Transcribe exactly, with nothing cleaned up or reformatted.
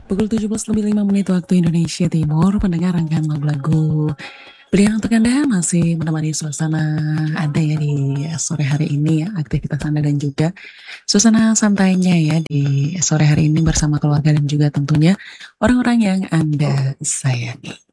Pukul tujuh belas lebih lima menit waktu Indonesia Timur, pendengar rangkaian lagu-lagu pilihan untuk Anda masih menemani suasana Anda ya di sore hari ini ya, aktivitas Anda dan juga suasana santainya ya di sore hari ini bersama keluarga dan juga tentunya orang-orang yang Anda sayangi.